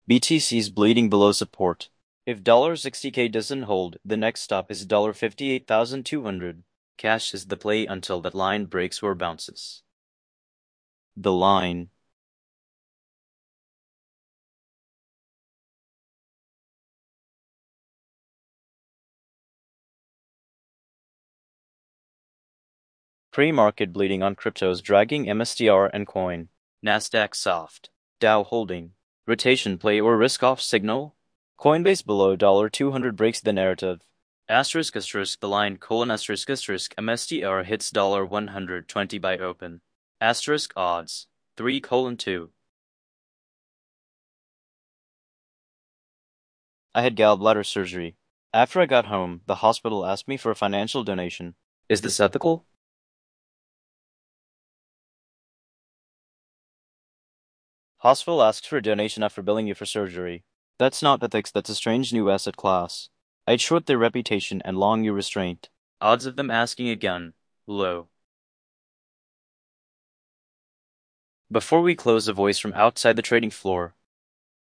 BTC's bleeding below support. If $60K doesn't hold, the next stop is $58,200. Cash is the play until that line breaks or bounces. The line. Pre-market bleeding on cryptos dragging MSTR and coin. Nasdaq soft. Dow holding. Rotation play or risk-off signal? Coinbase below $200 breaks the narrative. Asterisk the line asterisk MSTR hits $120 by open. Asterisk odds 3:2. I had gallbladder surgery. After I got home, the hospital asked me for a financial donation. Is this ethical? Hospital asks for a donation after billing you for surgery. That's not ethics, that's a strange new asset class. I'd short their reputation and long your restraint. Odds of them asking again, low. Before we close, a voice from outside the trading floor.